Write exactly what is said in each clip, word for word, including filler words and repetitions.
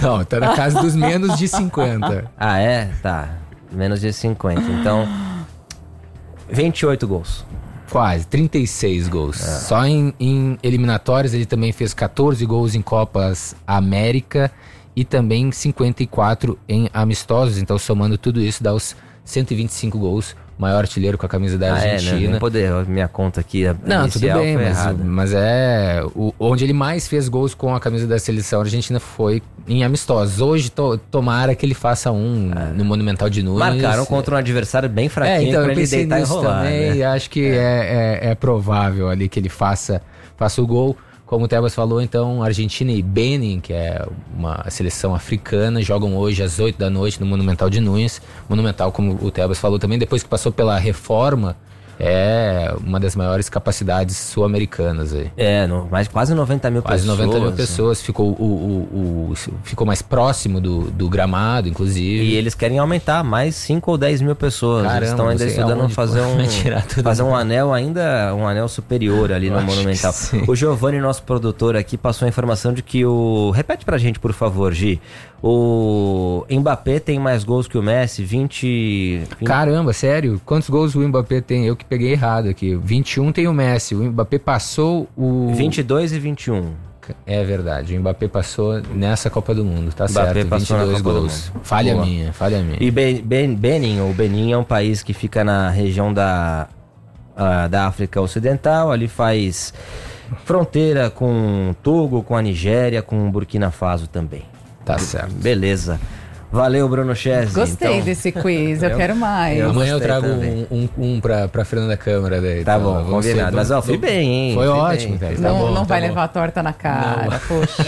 Não, tá na casa dos menos de cinquenta. Ah, é? Tá. Menos de cinquenta. Então, vinte e oito gols. Quase, trinta e seis gols. É. Só em, em eliminatórias ele também fez catorze gols em Copas América e também cinquenta e quatro em amistosos. Então, somando tudo isso, dá os cento e vinte e cinco gols. Maior artilheiro com a camisa da Argentina. Ah, é, não, não poder, minha conta aqui a Não, tudo bem, foi mas, mas é... O, onde ele mais fez gols com a camisa da seleção argentina foi em amistosos. Hoje, to, tomara que ele faça um é. no Monumental de Nunes. Marcaram contra um adversário bem fraquinho é, então, pra ele deitar e rolar, também, né? Acho que é. É, é, é provável ali que ele faça, faça o gol. Como o Tebas falou, então, Argentina e Benin, que é uma seleção africana, jogam hoje às oito da noite no Monumental de Nunes. Monumental, como o Tebas falou também, depois que passou pela reforma, é uma das maiores capacidades sul-americanas aí. É, no, mais quase noventa mil quase pessoas. Quase noventa mil pessoas, ficou, o, o, o, ficou mais próximo do, do gramado, inclusive. E eles querem aumentar mais cinco ou dez mil pessoas. Caramba, eles estão ainda estudando fazer um, fazer um anel ainda, um anel superior ali no Monumental. O Giovanni, nosso produtor aqui, passou a informação de que o... Repete pra gente, por favor, Gi. O Mbappé tem mais gols que o Messi, vinte... vinte... Caramba, sério? Quantos gols o Mbappé tem? Eu que peguei errado aqui. vinte e um tem o Messi, o Mbappé passou o... vinte e dois e vinte e um. É verdade, o Mbappé passou nessa Copa do Mundo, tá Mbappé certo, passou vinte e dois gols. Falha Boa. minha, falha minha. E ben, ben, Benin, ou Benin é um país que fica na região da, uh, da África Ocidental, ali faz fronteira com Togo, com a Nigéria, com Burkina Faso também. Tá certo. Beleza. Valeu, Bruno Chesney. Gostei então, desse quiz, eu, eu quero mais. Eu Amanhã eu trago um, um, um pra, pra Fernanda Câmara. Daí, tá então, bom, combinado. Mas ó, fui bem, hein? Foi fui ótimo. Bem. Tá não bom, não tá vai bom. levar a torta na cara, não. Poxa.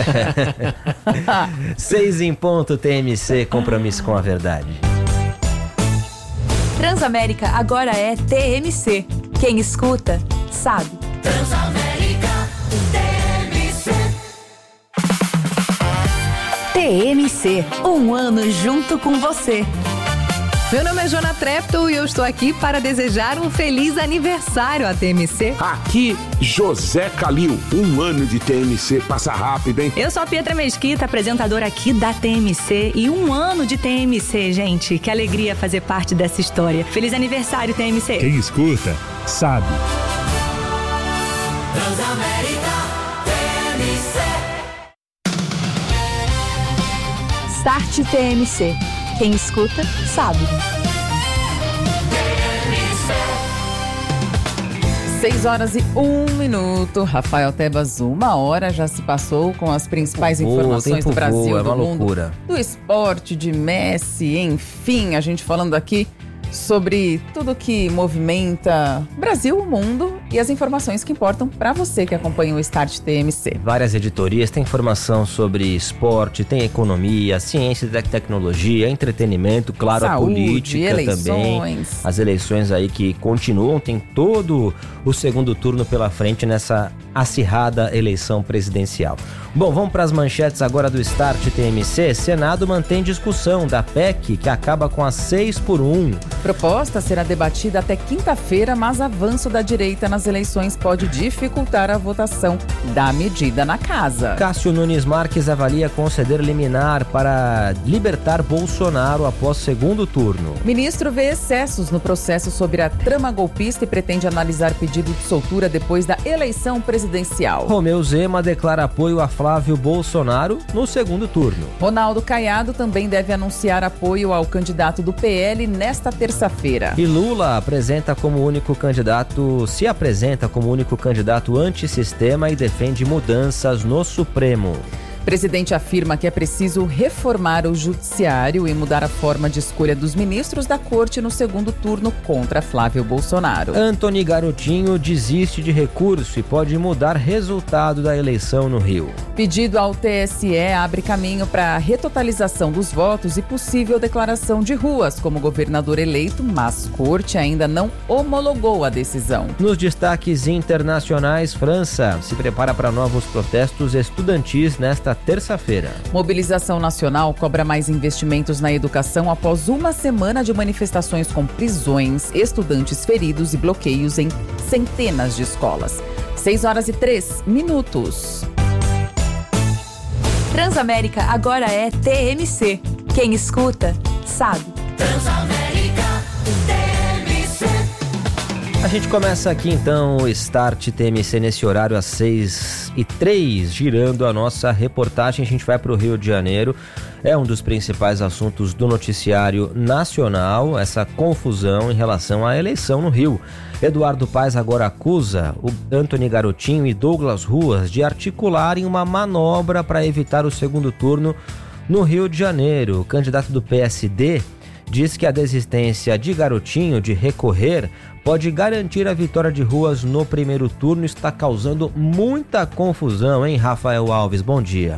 Seis em ponto, T M C, compromisso com a verdade. Transamérica agora é T M C. Quem escuta, sabe. Transamérica, T M C. T M C, um ano junto com você. Meu nome é Jona Trepto e eu estou aqui para desejar um feliz aniversário à T M C. Aqui, José Calil, um ano de T M C, passa rápido, hein? Eu sou a Pietra Mesquita, apresentadora aqui da T M C, e um ano de T M C, gente. Que alegria fazer parte dessa história. Feliz aniversário, T M C. Quem escuta, sabe. Transamérica, T M C. Start T M C. Quem escuta, sabe. seis horas e um minuto. Rafael Tebas, uma hora já se passou com as principais Voa, informações do Brasil, voa, é do uma mundo, loucura. do esporte, de Messi, enfim, a gente falando aqui sobre tudo que movimenta Brasil, o mundo e as informações que importam para você que acompanha o Start T M C. Várias editorias, tem informação sobre esporte, tem economia, ciência e tecnologia, entretenimento, claro, Saúde, a política eleições. também. As eleições aí que continuam, tem todo o segundo turno pela frente nessa acirrada eleição presidencial. Bom, vamos para as manchetes agora do Start T M C. Senado mantém discussão da P E C que acaba com a seis por um. Proposta será debatida até quinta-feira, mas avanço da direita nas eleições pode dificultar a votação da medida na casa. Cássio Nunes Marques avalia conceder liminar para libertar Bolsonaro após segundo turno. Ministro vê excessos no processo sobre a trama golpista e pretende analisar pedido de soltura depois da eleição presidencial. Romeu Zema declara apoio a Flávio Bolsonaro no segundo turno. Ronaldo Caiado também deve anunciar apoio ao candidato do P L nesta terça-feira. E Lula apresenta como único candidato, se apresenta como único candidato antissistema e defende mudanças no Supremo. Presidente afirma que é preciso reformar o judiciário e mudar a forma de escolha dos ministros da corte no segundo turno contra Flávio Bolsonaro. Antony Garotinho desiste de recurso e pode mudar resultado da eleição no Rio. Pedido ao T S E abre caminho para a retotalização dos votos e possível declaração de ruas como governador eleito, mas corte ainda não homologou a decisão. Nos destaques internacionais, França se prepara para novos protestos estudantis nesta terça-feira. Mobilização Nacional cobra mais investimentos na educação após uma semana de manifestações com prisões, estudantes feridos e bloqueios em centenas de escolas. seis horas e três minutos. Transamérica agora é T M C. Quem escuta, sabe. Transamérica T M C. A gente começa aqui então o Start T M C nesse horário às seis e três, girando a nossa reportagem. A gente vai para o Rio de Janeiro. É um dos principais assuntos do noticiário nacional, essa confusão em relação à eleição no Rio. Eduardo Paes agora acusa o Antony Garotinho e Douglas Ruas de articularem uma manobra para evitar o segundo turno no Rio de Janeiro. O candidato do P S D diz que a desistência de Garotinho de recorrer pode garantir a vitória de Ruas no primeiro turno. Está causando muita confusão, hein, Rafael Alves? Bom dia.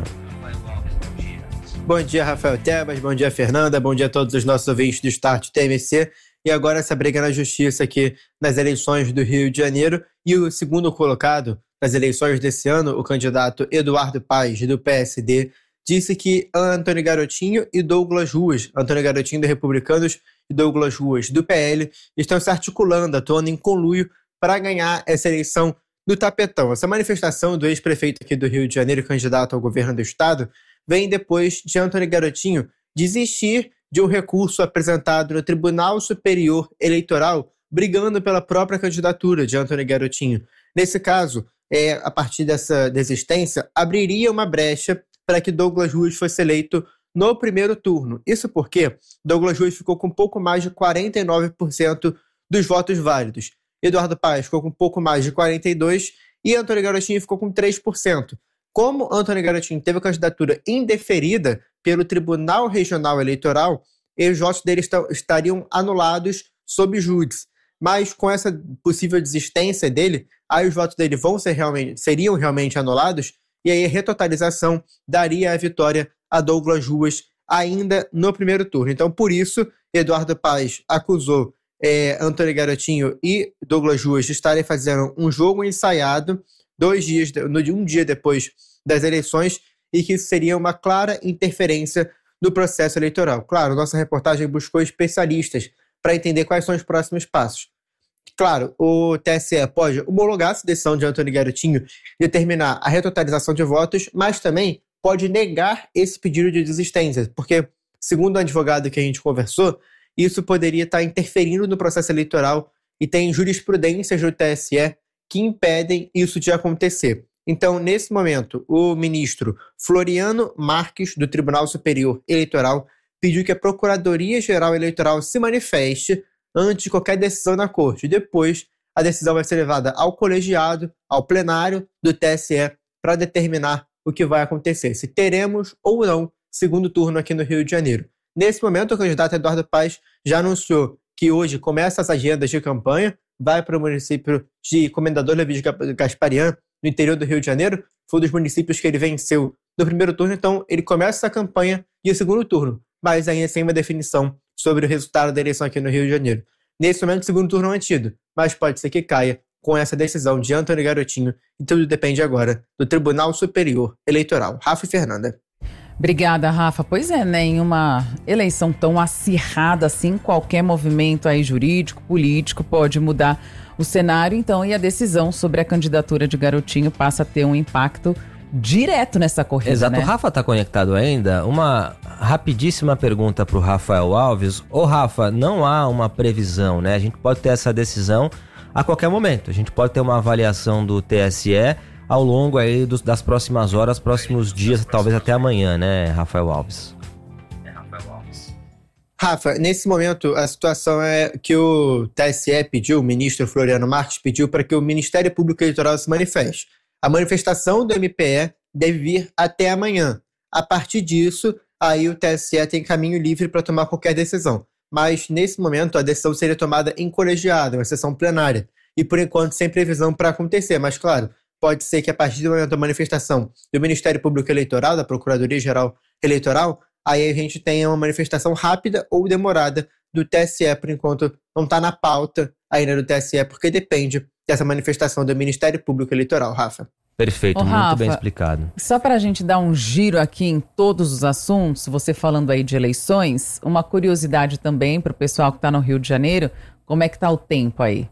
Bom dia, Rafael Tebas, bom dia, Fernanda, bom dia a todos os nossos ouvintes do Start T M C. E agora essa briga na justiça aqui nas eleições do Rio de Janeiro. E o segundo colocado nas eleições desse ano, o candidato Eduardo Paes, do P S D, disse que Antony Garotinho e Douglas Ruas, Antony Garotinho do Republicanos e Douglas Ruas do P L, estão se articulando, atuando em conluio para ganhar essa eleição no tapetão. Essa manifestação do ex-prefeito aqui do Rio de Janeiro, candidato ao governo do estado, vem depois de Antony Garotinho desistir de um recurso apresentado no Tribunal Superior Eleitoral, brigando pela própria candidatura de Antony Garotinho. Nesse caso, é, a partir dessa desistência, abriria uma brecha para que Douglas Ruas fosse eleito no primeiro turno. Isso porque Douglas Ruas ficou com um pouco mais de quarenta e nove por cento dos votos válidos. Eduardo Paes ficou com um pouco mais de quarenta e dois por cento e Antony Garotinho ficou com três por cento. Como Antony Garotinho teve a candidatura indeferida pelo Tribunal Regional Eleitoral, os votos dele estariam anulados sob júdice. Mas com essa possível desistência dele, aí os votos dele vão ser realmente, seriam realmente anulados, e aí a retotalização daria a vitória a Douglas Ruas ainda no primeiro turno. Então, por isso, Eduardo Paes acusou é, Antony Garotinho e Douglas Ruas de estarem fazendo um jogo ensaiado dois dias, um dia depois das eleições, e que isso seria uma clara interferência no processo eleitoral. Claro, nossa reportagem buscou especialistas para entender quais são os próximos passos. Claro, o T S E pode homologar essa decisão de Antony Garotinho e determinar a retotalização de votos, mas também pode negar esse pedido de desistência, porque, segundo o advogado que a gente conversou, isso poderia estar interferindo no processo eleitoral e tem jurisprudências do T S E que impedem isso de acontecer. Então, nesse momento, o ministro Floriano Marques, do Tribunal Superior Eleitoral, pediu que a Procuradoria-Geral Eleitoral se manifeste antes de qualquer decisão na corte. Depois, a decisão vai ser levada ao colegiado, ao plenário do T S E, para determinar o que vai acontecer, se teremos ou não segundo turno aqui no Rio de Janeiro. Nesse momento, o candidato Eduardo Paes já anunciou que hoje começa as agendas de campanha, vai para o município de Comendador Levi Gasparian, no interior do Rio de Janeiro, foi um dos municípios que ele venceu no primeiro turno, então ele começa essa campanha e o segundo turno, mas ainda sem uma definição sobre o resultado da eleição aqui no Rio de Janeiro. Nesse momento, o segundo turno é mantido, mas pode ser que caia com essa decisão de Antony Garotinho, e tudo depende agora do Tribunal Superior Eleitoral. Rafa e Fernanda. Obrigada, Rafa. Pois é, né? Em uma eleição tão acirrada assim, qualquer movimento aí jurídico, político pode mudar o cenário, então, e a decisão sobre a candidatura de Garotinho passa a ter um impacto direto nessa corrida. Exato, né? O Rafa tá conectado ainda. Uma rapidíssima pergunta pro Rafael Alves. Ô Rafa, não há uma previsão, né? A gente pode ter essa decisão a qualquer momento. A gente pode ter uma avaliação do T S E ao longo aí dos, das próximas horas, próximos dias, talvez até amanhã, né, Rafael Alves? É, Rafael Alves. Rafa, nesse momento a situação é que o T S E pediu, o ministro Floriano Marques pediu para que o Ministério Público Eleitoral se manifeste. A manifestação do M P E deve vir até amanhã. A partir disso, aí o T S E tem caminho livre para tomar qualquer decisão. Mas, nesse momento, a decisão seria tomada em colegiado, uma sessão plenária. E, por enquanto, sem previsão para acontecer. Mas, claro, pode ser que a partir do momento da manifestação do Ministério Público Eleitoral, da Procuradoria-Geral Eleitoral, aí a gente tenha uma manifestação rápida ou demorada do T S E, por enquanto não está na pauta ainda do T S E, porque depende dessa manifestação do Ministério Público Eleitoral, Rafa. Perfeito, Ô, muito Rafa, bem explicado. Só para a gente dar um giro aqui em todos os assuntos, você falando aí de eleições, uma curiosidade também para o pessoal que está no Rio de Janeiro, como é que está o tempo aí?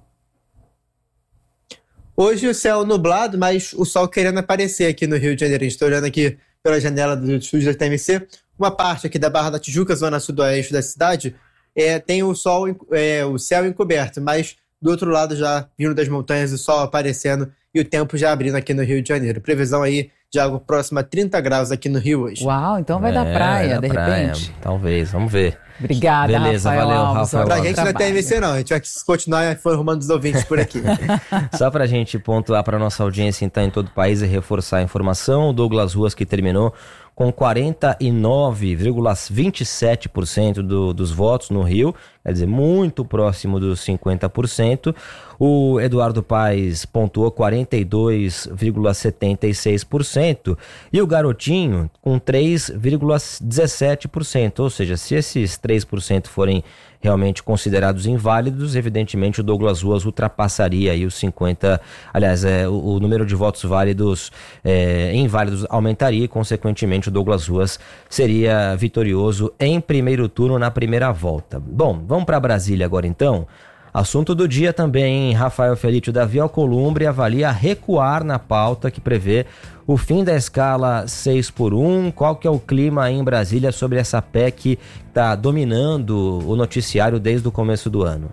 Hoje o céu nublado, mas o sol querendo aparecer aqui no Rio de Janeiro. A gente está olhando aqui pela janela do estúdio da T M C. Uma parte aqui da Barra da Tijuca, zona sudoeste da cidade, é, tem o sol, é, o céu encoberto, mas do outro lado já vindo das montanhas, o sol aparecendo e o tempo já abrindo aqui no Rio de Janeiro. Previsão aí de algo próximo a trinta graus aqui no Rio hoje. Uau, então vai é, dar praia, de praia, repente. Talvez, vamos ver. Obrigada, Beleza, Rafael valeu, Alves. Rafael. Pra gente não é T M C não, a gente vai continuar informando os ouvintes por aqui. Só pra gente pontuar pra nossa audiência então em todo o país e reforçar a informação, o Douglas Ruas que terminou com quarenta e nove vírgula vinte e sete por cento do, dos votos no Rio, quer dizer, muito próximo dos cinquenta por cento. O Eduardo Paes pontuou quarenta e dois vírgula setenta e seis por cento e o Garotinho com três vírgula dezessete por cento, ou seja, se esses três por cento forem realmente considerados inválidos, evidentemente o Douglas Ruas ultrapassaria aí os cinquenta, aliás, é, o, o número de votos válidos, é, inválidos aumentaria e, consequentemente, o Douglas Ruas seria vitorioso em primeiro turno na primeira volta. Bom, vamos para Brasília agora então. Assunto do dia também, Rafael Felício. Davi Alcolumbre avalia recuar na pauta que prevê o fim da escala seis por um. Qual que é o clima aí em Brasília sobre essa P E C que está dominando o noticiário desde o começo do ano?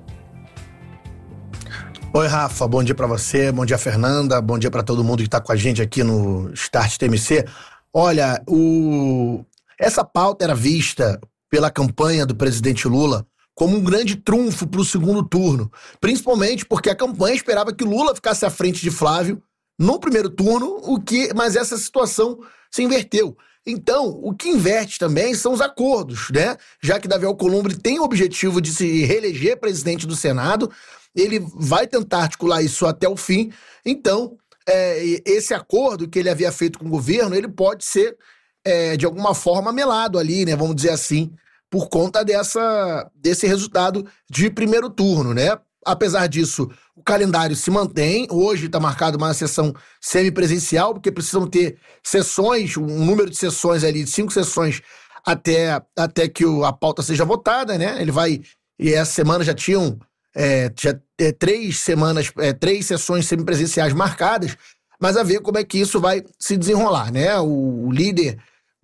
Oi, Rafa, bom dia para você, bom dia, Fernanda, bom dia para todo mundo que está com a gente aqui no Start T M C. Olha, o... essa pauta era vista pela campanha do presidente Lula como um grande trunfo para o segundo turno, principalmente porque a campanha esperava que Lula ficasse à frente de Flávio no primeiro turno, o que, mas essa situação se inverteu. Então, o que inverte também são os acordos, né? Já que Davi Alcolumbre tem o objetivo de se reeleger presidente do Senado, ele vai tentar articular isso até o fim. Então, é, esse acordo que ele havia feito com o governo, ele pode ser, é, de alguma forma, melado ali, né? Vamos dizer assim, por conta dessa, desse resultado de primeiro turno, né? Apesar disso, o calendário se mantém. Hoje está marcado uma sessão semipresencial, porque precisam ter sessões, um número de sessões ali, de cinco sessões, até, até que o, a pauta seja votada, né? Ele vai... E essa semana já tinham é, já, é, três semanas, é, três sessões semipresenciais marcadas, mas a ver como é que isso vai se desenrolar, né? O, o líder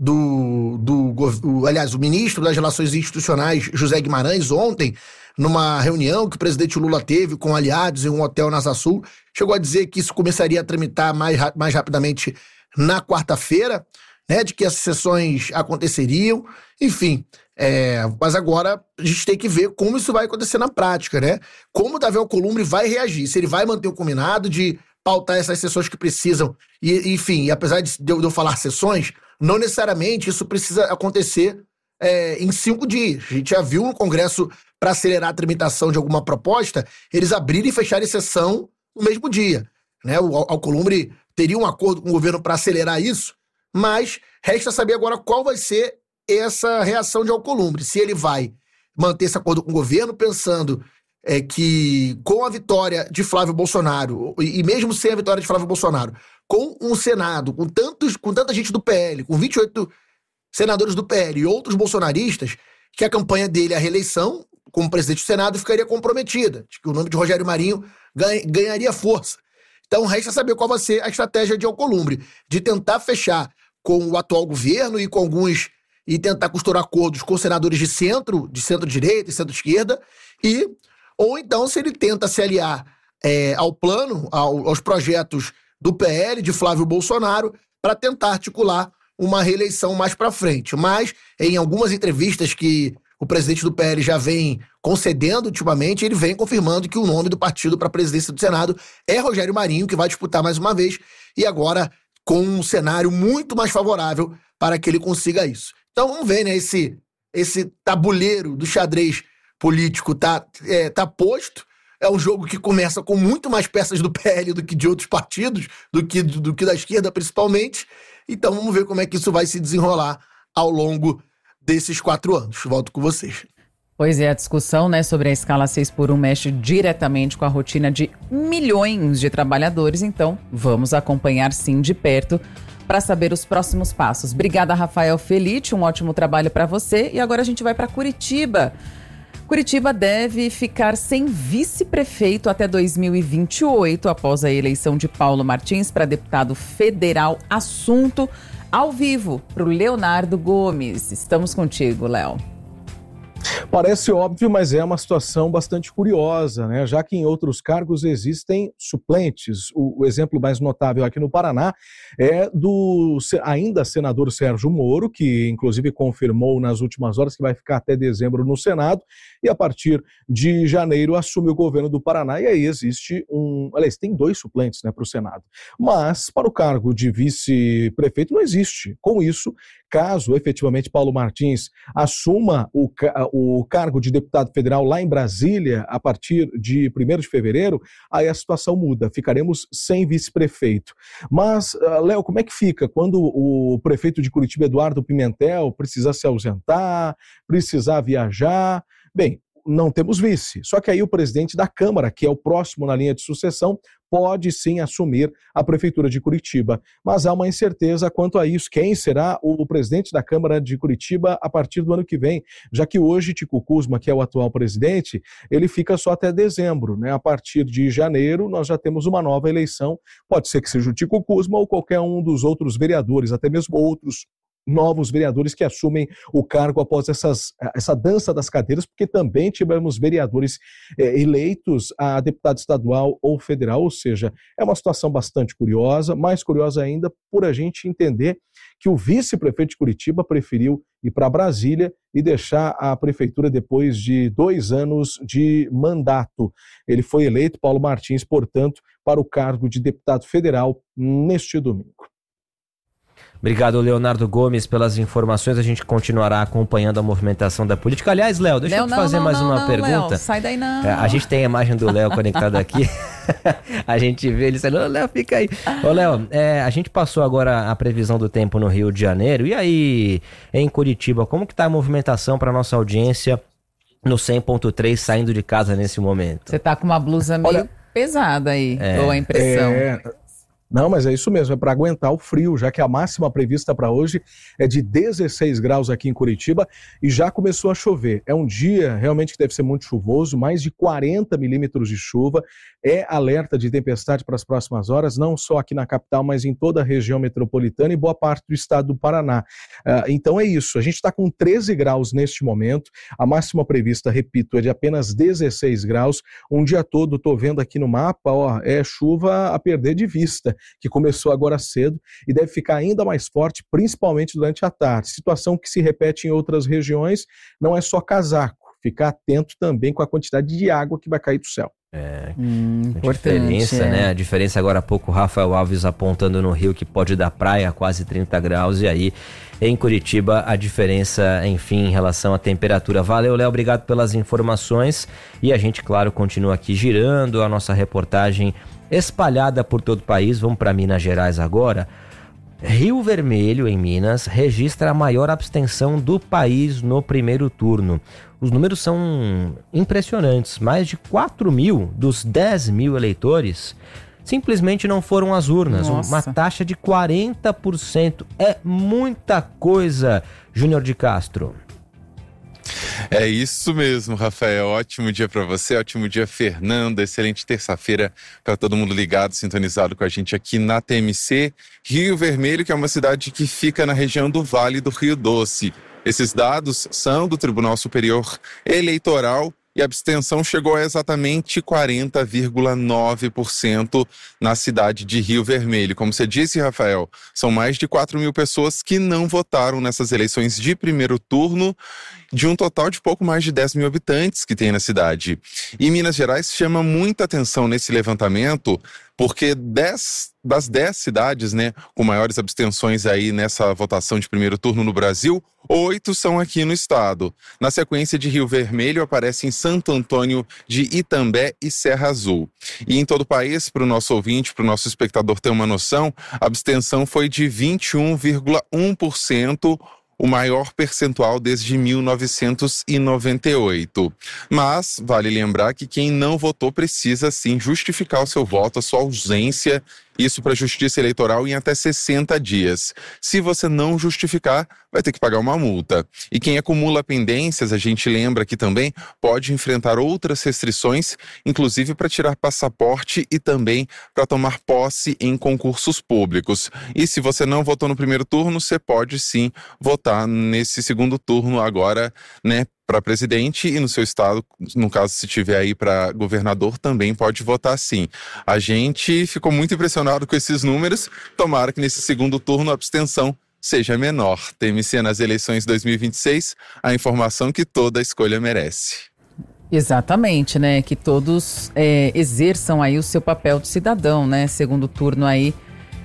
do, do o, aliás, o ministro das Relações Institucionais, José Guimarães, ontem, numa reunião que o presidente Lula teve com aliados em um hotel na Asa Sul, chegou a dizer que isso começaria a tramitar mais, mais rapidamente na quarta-feira, né, de que essas sessões aconteceriam, enfim, é, mas agora a gente tem que ver como isso vai acontecer na prática, né? Como o Davi Alcolumbre vai reagir, se ele vai manter o combinado de pautar essas sessões que precisam, e, enfim, apesar de eu falar sessões, não necessariamente isso precisa acontecer é, em cinco dias. A gente já viu no Congresso, para acelerar a tramitação de alguma proposta, eles abrirem e fecharem sessão no mesmo dia, né? O Alcolumbre teria um acordo com o governo para acelerar isso, mas resta saber agora qual vai ser essa reação de Alcolumbre. Se ele vai manter esse acordo com o governo, pensando é, que com a vitória de Flávio Bolsonaro, e mesmo sem a vitória de Flávio Bolsonaro, com um Senado, com, tantos, com tanta gente do P L, com vinte e oito senadores do P L e outros bolsonaristas, que a campanha dele, a reeleição como presidente do Senado, ficaria comprometida, de que o nome de Rogério Marinho ganha, ganharia força. Então resta saber qual vai ser a estratégia de Alcolumbre, de tentar fechar com o atual governo e com alguns, e tentar costurar acordos com senadores de centro, de centro-direita e centro-esquerda, e, ou então se ele tenta se aliar é, ao plano, ao, aos projetos do P L, de Flávio Bolsonaro, para tentar articular uma reeleição mais para frente. Mas, em algumas entrevistas que o presidente do P L já vem concedendo ultimamente, ele vem confirmando que o nome do partido para a presidência do Senado é Rogério Marinho, que vai disputar mais uma vez, e agora com um cenário muito mais favorável para que ele consiga isso. Então vamos ver, né? Esse, esse tabuleiro do xadrez político tá, é, tá posto. É um jogo que começa com muito mais peças do P L do que de outros partidos, do que, do, do que da esquerda principalmente. Então vamos ver como é que isso vai se desenrolar ao longo desses quatro anos. Volto com vocês. Pois é, a discussão, né, sobre a escala seis por um mexe diretamente com a rotina de milhões de trabalhadores, então vamos acompanhar sim de perto para saber os próximos passos. Obrigada, Rafael Felício, um ótimo trabalho para você. E agora a gente vai para Curitiba. Curitiba deve ficar sem vice-prefeito até dois mil e vinte e oito, após a eleição de Paulo Martins para deputado federal. Assunto ao vivo para o Leonardo Gomes. Estamos contigo, Léo. Parece óbvio, mas é uma situação bastante curiosa, né? Já que em outros cargos existem suplentes. O, o exemplo mais notável aqui no Paraná é do ainda senador Sérgio Moro, que inclusive confirmou nas últimas horas que vai ficar até dezembro no Senado e a partir de janeiro assume o governo do Paraná. E aí existe um... Aliás, tem dois suplentes, né, para o Senado. Mas para o cargo de vice-prefeito não existe. Com isso, caso efetivamente Paulo Martins assuma o, o cargo de deputado federal lá em Brasília a partir de primeiro de fevereiro, aí a situação muda, ficaremos sem vice-prefeito. Mas, Léo, como é que fica quando o prefeito de Curitiba, Eduardo Pimentel, precisar se ausentar, precisar viajar? Bem, não temos vice. Só que aí o presidente da Câmara, que é o próximo na linha de sucessão, pode sim assumir a Prefeitura de Curitiba. Mas há uma incerteza quanto a isso. Quem será o presidente da Câmara de Curitiba a partir do ano que vem? Já que hoje Tico Kuzma, que é o atual presidente, ele fica só até dezembro, né? A partir de janeiro nós já temos uma nova eleição. Pode ser que seja o Tico Kuzma ou qualquer um dos outros vereadores, até mesmo outros novos vereadores que assumem o cargo após essas, essa dança das cadeiras, porque também tivemos vereadores é, eleitos a deputado estadual ou federal, ou seja, é uma situação bastante curiosa, mais curiosa ainda por a gente entender que o vice-prefeito de Curitiba preferiu ir para Brasília e deixar a prefeitura depois de dois anos de mandato. Ele foi eleito, Paulo Martins, portanto, para o cargo de deputado federal neste domingo. Obrigado, Leonardo Gomes, pelas informações. A gente continuará acompanhando a movimentação da política. Aliás, Léo, deixa Léo, eu te fazer não, mais não, uma não, pergunta. Léo, sai daí não. É, a gente tem a imagem do Léo conectado aqui. A gente vê ele saindo, Léo, fica aí. Ô, Léo, é, a gente passou agora a previsão do tempo no Rio de Janeiro. E aí, em Curitiba, como que tá a movimentação para nossa audiência no cem ponto três saindo de casa nesse momento? Você tá com uma blusa meio Olha, pesada aí, é, ou a impressão. É... Não, mas é isso mesmo, é para aguentar o frio, já que a máxima prevista para hoje é de dezesseis graus aqui em Curitiba e já começou a chover. É um dia realmente que deve ser muito chuvoso, mais de quarenta milímetros de chuva, é alerta de tempestade para as próximas horas, não só aqui na capital, mas em toda a região metropolitana e boa parte do estado do Paraná. Uh, então é isso, a gente está com treze graus neste momento, a máxima prevista, repito, é de apenas dezesseis graus, um dia todo, estou vendo aqui no mapa, ó, é chuva a perder de vista, que começou agora cedo e deve ficar ainda mais forte, principalmente durante a tarde. Situação que se repete em outras regiões, não é só casaco, ficar atento também com a quantidade de água que vai cair do céu. É, hum, a diferença, é. né? A diferença agora há pouco, o Rafael Alves apontando no Rio que pode dar praia a quase trinta graus e aí em Curitiba a diferença, enfim, em relação à temperatura. Valeu, Léo, obrigado pelas informações e a gente, claro, continua aqui girando a nossa reportagem espalhada por todo o país. Vamos para Minas Gerais agora. Rio Vermelho, em Minas, registra a maior abstenção do país no primeiro turno. Os números são impressionantes. Mais de quatro mil dos dez mil eleitores simplesmente não foram às urnas. Nossa. Uma taxa de quarenta por cento. É muita coisa, Júnior de Castro. É isso mesmo, Rafael. Ótimo dia para você, ótimo dia, Fernanda. Excelente terça-feira para todo mundo ligado, sintonizado com a gente aqui na T M C. Rio Vermelho, que é uma cidade que fica na região do Vale do Rio Doce. Esses dados são do Tribunal Superior Eleitoral e a abstenção chegou a exatamente quarenta vírgula nove por cento na cidade de Rio Vermelho. Como você disse, Rafael, são mais de quatro mil pessoas que não votaram nessas eleições de primeiro turno, de um total de pouco mais de dez mil habitantes que tem na cidade. E Minas Gerais chama muita atenção nesse levantamento, porque dez, das dez cidades, né, com maiores abstenções aí nessa votação de primeiro turno no Brasil, oito são aqui no estado. Na sequência de Rio Vermelho aparecem Santo Antônio de Itambé e Serra Azul. E em todo o país, para o nosso ouvinte, para o nosso espectador ter uma noção, a abstenção foi de vinte e um vírgula um por cento, o maior percentual desde mil novecentos e noventa e oito. Mas vale lembrar que quem não votou precisa sim justificar o seu voto, a sua ausência isso para a Justiça Eleitoral em até sessenta dias. Se você não justificar, vai ter que pagar uma multa. E quem acumula pendências, a gente lembra aqui também, pode enfrentar outras restrições, inclusive para tirar passaporte e também para tomar posse em concursos públicos. E se você não votou no primeiro turno, você pode sim votar nesse segundo turno agora, né, para presidente, e no seu estado, no caso se tiver aí para governador, também pode votar sim. A gente ficou muito impressionado com esses números, tomara que nesse segundo turno a abstenção seja menor. T M C nas eleições dois mil e vinte e seis, a informação que toda escolha merece. Exatamente, né? Que todos é, exerçam aí o seu papel de cidadão, né? Segundo turno aí,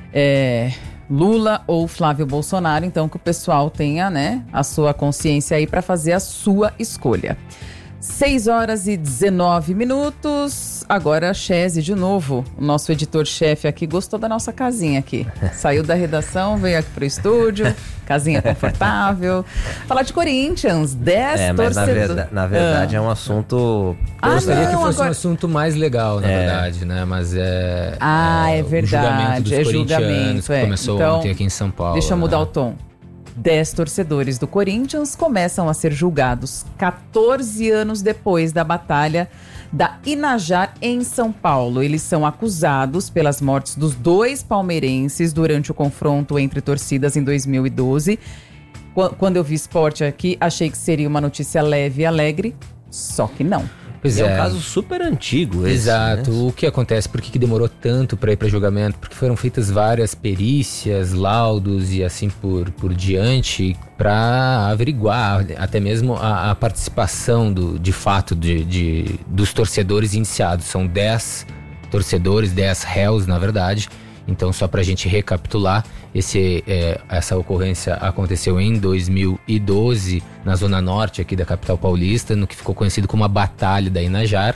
é, Lula ou Flávio Bolsonaro, então que o pessoal tenha, né, a sua consciência aí para fazer a sua escolha. seis horas e dezenove minutos. Agora a Chese de novo, o nosso editor-chefe aqui, gostou da nossa casinha aqui. Saiu da redação, veio aqui pro estúdio, casinha confortável. Falar de Corinthians, dez é, mas torcedores. Na, verda, na verdade ah. é um assunto... Eu ah, gostaria não, que fosse agora... um assunto mais legal, na é. verdade, né? Mas é... Ah, é, é verdade, dos é julgamento. Que é. começou então, ontem aqui em São Paulo. Deixa eu mudar né? o tom. Dez torcedores do Corinthians começam a ser julgados quatorze anos depois da batalha da Inajar em São Paulo. Eles são acusados pelas mortes dos dois palmeirenses durante o confronto entre torcidas em dois mil e doze. Quando eu vi esporte aqui, achei que seria uma notícia leve e alegre, só que não. Pois é, é um caso super antigo esse, Exato. Né? O que acontece? Por que, que demorou tanto para ir para julgamento? Porque foram feitas várias perícias, laudos e assim por, por diante para averiguar até mesmo a, a participação do, de fato de, de, dos torcedores iniciados. São dez torcedores, dez réus na verdade. Então, só para a gente recapitular, esse, é, essa ocorrência aconteceu em dois mil e doze, na zona norte aqui da capital paulista, no que ficou conhecido como a Batalha da Inajar,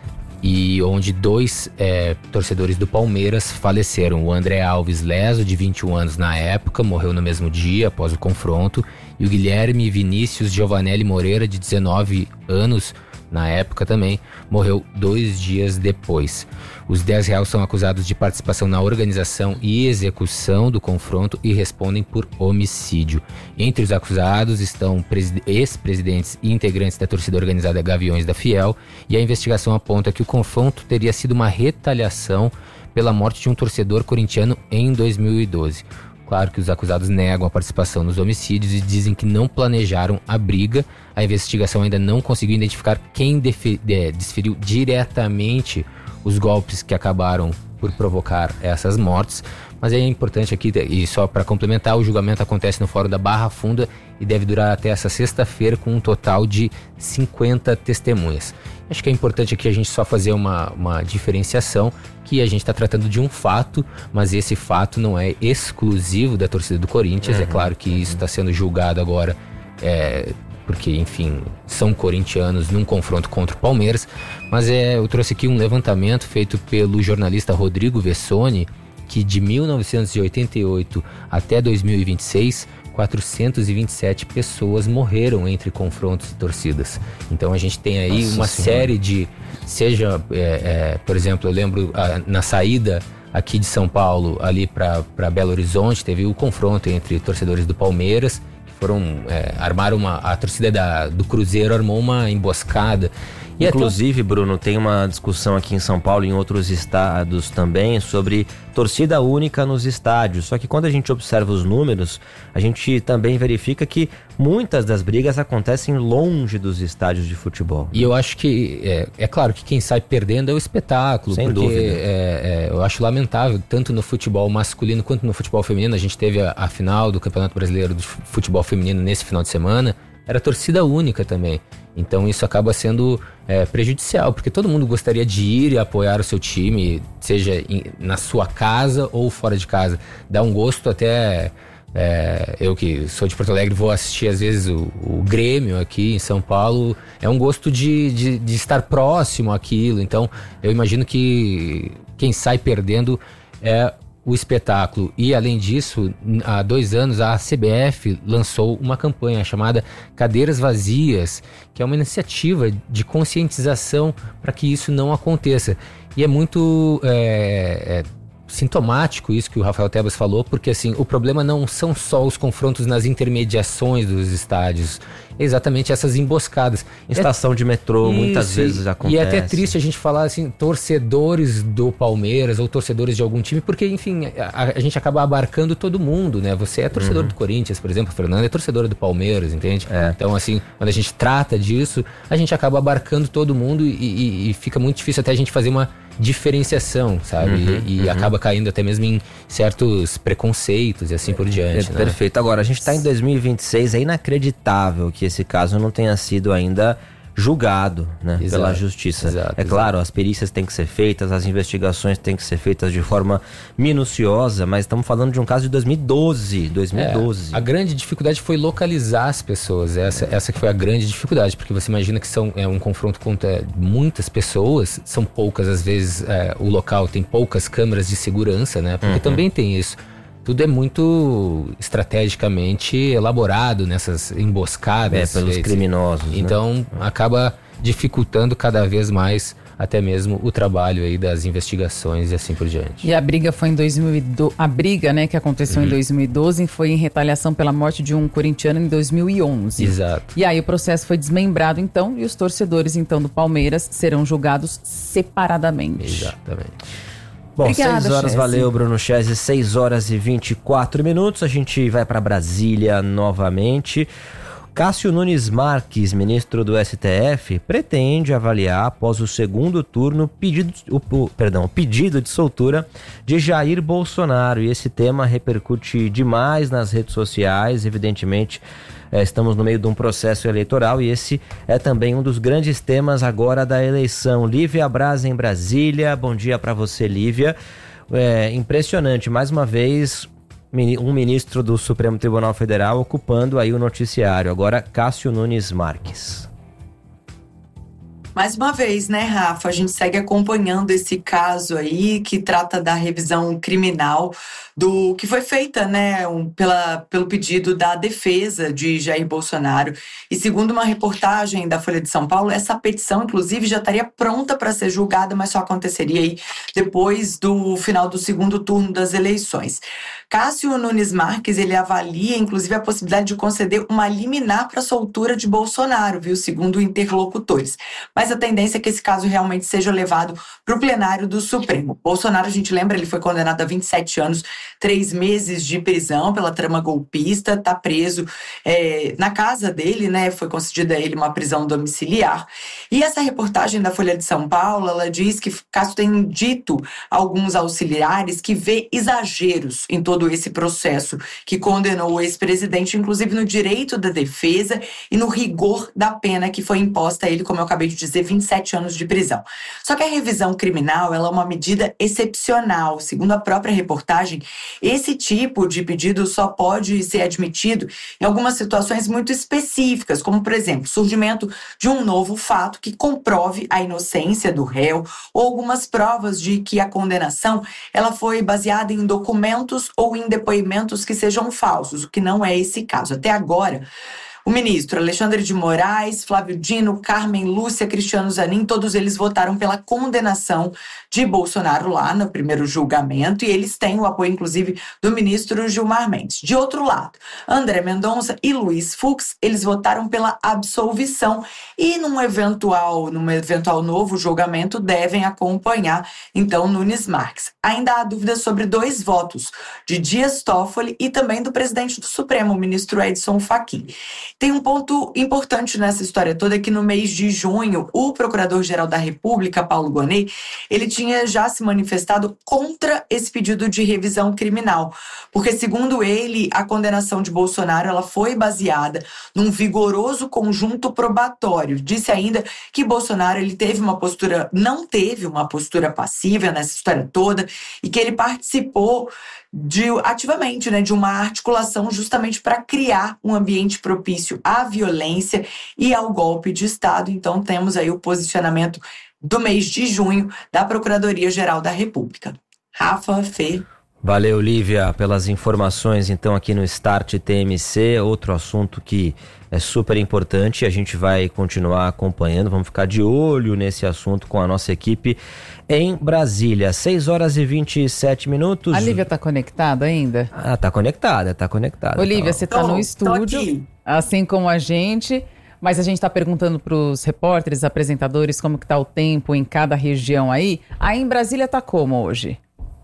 e onde dois é, torcedores do Palmeiras faleceram. O André Alves Leso, de vinte e um anos na época, morreu no mesmo dia após o confronto, e o Guilherme Vinícius Giovanelli Moreira, de dezenove anos, na época também, morreu dois dias depois. Os dez réus são acusados de participação na organização e execução do confronto e respondem por homicídio. Entre os acusados estão ex-presidentes e integrantes da torcida organizada Gaviões da Fiel, e a investigação aponta que o confronto teria sido uma retaliação pela morte de um torcedor corintiano em dois mil e doze. Claro que os acusados negam a participação nos homicídios e dizem que não planejaram a briga. A investigação ainda não conseguiu identificar quem defe- de, desferiu diretamente os golpes que acabaram por provocar essas mortes. Mas é importante aqui, e só para complementar, o julgamento acontece no Fórum da Barra Funda e deve durar até essa sexta-feira, com um total de cinquenta testemunhas. Acho que é importante aqui a gente só fazer uma, uma diferenciação, que a gente está tratando de um fato, mas esse fato não é exclusivo da torcida do Corinthians. Uhum. É claro que isso está sendo julgado agora, é, porque, enfim, são corintianos num confronto contra o Palmeiras, mas é, eu trouxe aqui um levantamento feito pelo jornalista Rodrigo Vessoni, que de mil novecentos e oitenta e oito até dois mil e vinte e seis, quatrocentas e vinte e sete pessoas morreram entre confrontos e torcidas. Então a gente tem aí Nossa uma senhora. série de, seja, é, é, por exemplo, eu lembro a, na saída aqui de São Paulo, ali para Belo Horizonte, teve o confronto entre torcedores do Palmeiras, que foram, é, armaram uma, a torcida da, do Cruzeiro armou uma emboscada. E Inclusive, até... Bruno, tem uma discussão aqui em São Paulo e em outros estados também sobre torcida única nos estádios. Só que quando a gente observa os números, a gente também verifica que muitas das brigas acontecem longe dos estádios de futebol. E eu acho que, é, é claro que quem sai perdendo é o espetáculo. Sem porque dúvida. É, é, eu acho lamentável, tanto no futebol masculino quanto no futebol feminino. A gente teve a, a final do Campeonato Brasileiro do Futebol Feminino nesse final de semana. Era torcida única também. Então isso acaba sendo é, prejudicial, porque todo mundo gostaria de ir e apoiar o seu time, seja em, na sua casa ou fora de casa. Dá um gosto até... É, eu que sou de Porto Alegre, vou assistir às vezes o, o Grêmio aqui em São Paulo. É um gosto de, de, de estar próximo àquilo. Então eu imagino que quem sai perdendo é o espetáculo. E além disso, há dois anos a C B F lançou uma campanha chamada Cadeiras Vazias, que é uma iniciativa de conscientização para que isso não aconteça. E é muito... É, é, sintomático isso que o Rafael Tebas falou, porque assim, o problema não são só os confrontos nas intermediações dos estádios, é exatamente essas emboscadas. Estação é, de metrô, isso, muitas vezes acontece. E é até triste a gente falar assim, torcedores do Palmeiras ou torcedores de algum time, porque enfim, a, a gente acaba abarcando todo mundo, né? Você é torcedor uhum. do Corinthians, por exemplo, a Fernanda é torcedora do Palmeiras, entende? É. Então assim, quando a gente trata disso, a gente acaba abarcando todo mundo e, e, e fica muito difícil até a gente fazer uma diferenciação, sabe? Uhum, e e uhum. acaba caindo até mesmo em certos preconceitos e assim por diante. É, né? Perfeito. Agora, a gente está em dois mil e vinte e seis, é inacreditável que esse caso não tenha sido ainda julgado, né, exato, pela justiça. Exato, é claro, exato. As perícias têm que ser feitas, as investigações têm que ser feitas de forma minuciosa, mas estamos falando de um caso de dois mil e doze. dois mil e doze. É, a grande dificuldade foi localizar as pessoas, essa, é. essa que foi a grande dificuldade, porque você imagina que são, é um confronto contra muitas pessoas, são poucas, às vezes é, o local tem poucas câmeras de segurança, né, porque uhum. também tem isso. Tudo é muito estrategicamente elaborado nessas emboscadas. É, pelos feitas. criminosos. Então, né? acaba dificultando cada vez mais até mesmo o trabalho aí das investigações e assim por diante. E a briga foi em dois mil e doze, a briga, né, que aconteceu uhum. em dois mil e doze foi em retaliação pela morte de um corintiano em dois mil e onze. Exato. E aí o processo foi desmembrado então e os torcedores então do Palmeiras serão julgados separadamente. Exatamente. Bom, Obrigada, seis horas, Chese. Valeu, Bruno Chese, seis horas e vinte e quatro minutos, a gente vai para Brasília novamente. Cássio Nunes Marques, ministro do S T F, pretende avaliar após o segundo turno pedido, o, o, perdão, pedido de soltura de Jair Bolsonaro, e esse tema repercute demais nas redes sociais, evidentemente. É, estamos no meio de um processo eleitoral e esse é também um dos grandes temas agora da eleição. Lívia Braz em Brasília, bom dia para você, Lívia. É impressionante, mais uma vez, um ministro do Supremo Tribunal Federal ocupando aí o noticiário. Agora, Cássio Nunes Marques. Mais uma vez, né, Rafa, a gente segue acompanhando esse caso aí que trata da revisão criminal do que foi feita, né, um, pela, pelo pedido da defesa de Jair Bolsonaro. E segundo uma reportagem da Folha de São Paulo, essa petição, inclusive, já estaria pronta para ser julgada, mas só aconteceria aí depois do final do segundo turno das eleições. Cássio Nunes Marques, ele avalia, inclusive, a possibilidade de conceder uma liminar para a soltura de Bolsonaro, viu, segundo interlocutores. Mas a tendência é que esse caso realmente seja levado para o plenário do Supremo. Bolsonaro, a gente lembra, ele foi condenado a vinte e sete anos, três meses de prisão pela trama golpista, está preso é, na casa dele, né? Foi concedida a ele uma prisão domiciliar. E essa reportagem da Folha de São Paulo, ela diz que Cássio tem dito a alguns auxiliares que vê exageros em todo esse processo que condenou o ex-presidente, inclusive no direito da defesa e no rigor da pena que foi imposta a ele, como eu acabei de dizer, vinte e sete anos de prisão. Só que a revisão criminal, ela é uma medida excepcional. Segundo a própria reportagem, esse tipo de pedido só pode ser admitido em algumas situações muito específicas, como, por exemplo, surgimento de um novo fato que comprove a inocência do réu ou algumas provas de que a condenação ela foi baseada em documentos ou em depoimentos que sejam falsos, o que não é esse caso. Até agora, o ministro Alexandre de Moraes, Flávio Dino, Carmen Lúcia, Cristiano Zanin, todos eles votaram pela condenação de Bolsonaro lá no primeiro julgamento e eles têm o apoio, inclusive, do ministro Gilmar Mendes. De outro lado, André Mendonça e Luiz Fux, eles votaram pela absolvição e num eventual, num eventual novo julgamento devem acompanhar, então, Nunes Marques. Ainda há dúvidas sobre dois votos, de Dias Toffoli e também do presidente do Supremo, o ministro Edson Fachin. Tem um ponto importante nessa história toda, que no mês de junho, o Procurador-Geral da República, Paulo Gonet, ele tinha já se manifestado contra esse pedido de revisão criminal, porque, segundo ele, a condenação de Bolsonaro ela foi baseada num vigoroso conjunto probatório. Disse ainda que Bolsonaro ele teve uma postura, não teve uma postura passiva nessa história toda e que ele participou de, ativamente, né, de uma articulação justamente para criar um ambiente propício à violência e ao golpe de Estado. Então temos aí o posicionamento do mês de junho da Procuradoria-Geral da República. Rafa, Fê. Valeu, Lívia, pelas informações então aqui no Start T M C, outro assunto que é super importante e a gente vai continuar acompanhando, vamos ficar de olho nesse assunto com a nossa equipe em Brasília. seis horas e vinte e sete minutos. A Lívia tá conectada ainda? Ah, tá conectada, tá conectada. Olívia, tá... você tá no estúdio, assim como a gente, mas a gente tá perguntando pros repórteres, apresentadores, como que tá o tempo em cada região aí. Aí em Brasília tá como hoje?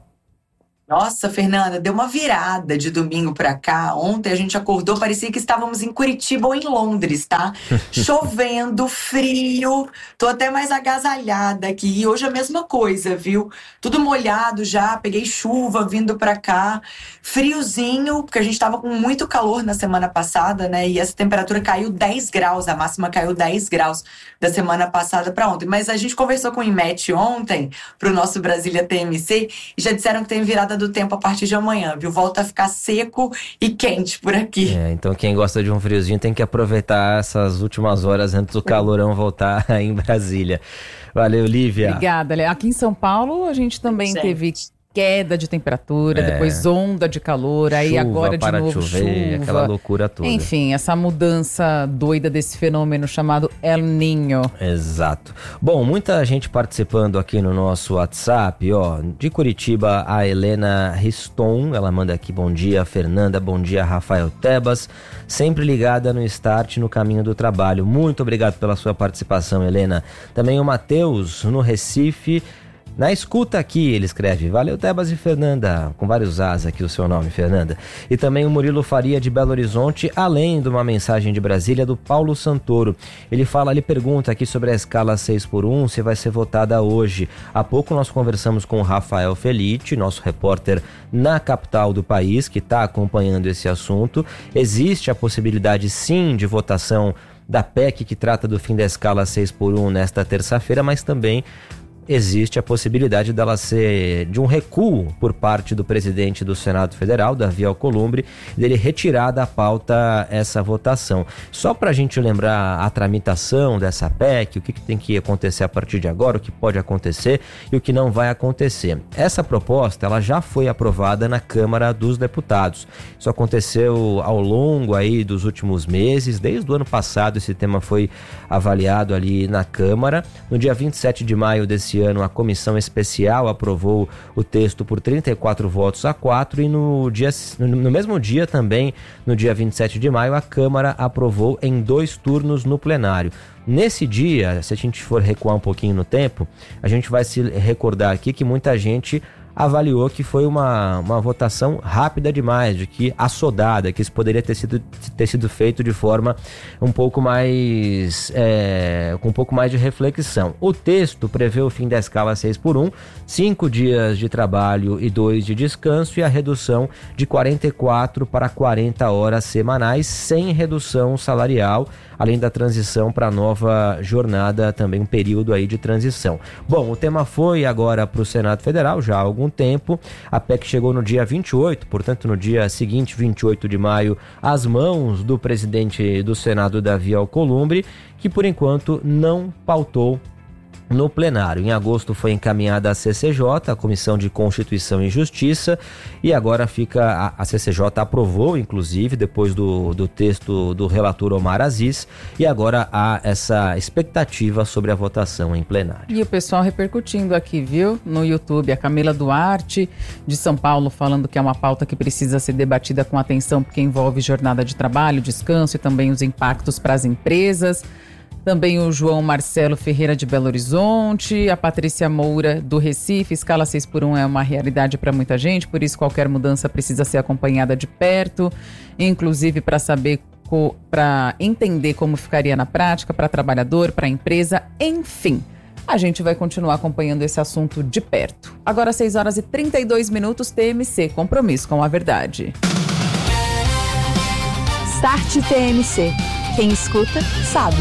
Nossa, Fernanda, deu uma virada de domingo pra cá. Ontem a gente acordou, parecia que estávamos em Curitiba ou em Londres, tá? Chovendo, frio, tô até mais agasalhada aqui. E hoje a mesma coisa, viu? Tudo molhado já, peguei chuva vindo pra cá. Friozinho, porque a gente tava com muito calor na semana passada, né? E essa temperatura caiu dez graus, a máxima caiu dez graus da semana passada pra ontem. Mas a gente conversou com o IMET ontem, pro nosso Brasília T M C, e já disseram que tem virada do tempo a partir de amanhã, viu? Volta a ficar seco e quente por aqui. É, então quem gosta de um friozinho tem que aproveitar essas últimas horas antes do calorão voltar em Brasília. Valeu, Lívia. Obrigada, Lé. Aqui em São Paulo a gente também gente. teve queda de temperatura, É. depois onda de calor, aí Chuva, agora de para novo de chover, chuva. aquela loucura toda. Enfim, essa mudança doida desse fenômeno chamado El Niño. Exato. Bom, muita gente participando aqui no nosso WhatsApp, ó. De Curitiba, a Helena Riston, ela manda aqui, bom dia, Fernanda, bom dia, Rafael Tebas, sempre ligada no Start, no caminho do trabalho. Muito obrigado pela sua participação, Helena. Também o Matheus, no Recife, na escuta aqui, ele escreve, valeu Tebas e Fernanda, com vários As aqui o seu nome, Fernanda. E também o Murilo Faria de Belo Horizonte, além de uma mensagem de Brasília do Paulo Santoro. Ele fala, ele pergunta aqui sobre a escala seis por um, se vai ser votada hoje. Há pouco nós conversamos com o Rafael Felite, nosso repórter na capital do país, que está acompanhando esse assunto. Existe a possibilidade sim de votação da P E C que trata do fim da escala seis por um nesta terça-feira, mas também existe a possibilidade dela ser de um recuo por parte do presidente do Senado Federal, Davi Alcolumbre, dele retirar da pauta essa votação. Só para a gente lembrar a tramitação dessa P E C, o que, que tem que acontecer a partir de agora, o que pode acontecer e o que não vai acontecer. Essa proposta ela já foi aprovada na Câmara dos Deputados. Isso aconteceu ao longo aí dos últimos meses, desde o ano passado esse tema foi avaliado ali na Câmara. No dia vinte e sete de maio desse ano, a comissão especial aprovou o texto por trinta e quatro votos a quatro e no, dia, no mesmo dia também, no dia vinte e sete de maio, a Câmara aprovou em dois turnos no plenário. Nesse dia, se a gente for recuar um pouquinho no tempo, a gente vai se recordar aqui que muita gente avaliou que foi uma, uma votação rápida demais, de que assodada, que isso poderia ter sido, ter sido feito de forma um pouco mais, é, com um pouco mais de reflexão. O texto prevê o fim da escala seis por um, cinco dias de trabalho e dois de descanso e a redução de quarenta e quatro para quarenta horas semanais, sem redução salarial, além da transição para a nova jornada, também um período aí de transição. Bom, o tema foi agora para o Senado Federal, já há algum tempo. A P E C chegou no dia vinte e oito, portanto no dia seguinte, vinte e oito de maio, às mãos do presidente do Senado, Davi Alcolumbre, que por enquanto não pautou no plenário. Em agosto foi encaminhada a C C J, a Comissão de Constituição e Justiça, e agora fica, a, a C C J aprovou, inclusive, depois do, do texto do relator Omar Aziz, e agora há essa expectativa sobre a votação em plenário. E o pessoal repercutindo aqui, viu, no YouTube, a Camila Duarte, de São Paulo, falando que é uma pauta que precisa ser debatida com atenção, porque envolve jornada de trabalho, descanso e também os impactos para as empresas. Também o João Marcelo Ferreira de Belo Horizonte, a Patrícia Moura do Recife, escala seis por um é uma realidade para muita gente, por isso qualquer mudança precisa ser acompanhada de perto, inclusive para saber, para entender como ficaria na prática, para trabalhador, para empresa, enfim. A gente vai continuar acompanhando esse assunto de perto. Agora seis horas e trinta e dois minutos, T M C, compromisso com a verdade. Start T M C. Quem escuta, sabe.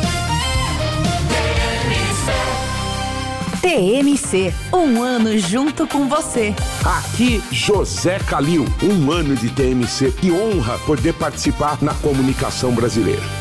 T M C, um ano junto com você. Aqui, José Calil, um ano de T M C. Que honra poder participar na comunicação brasileira.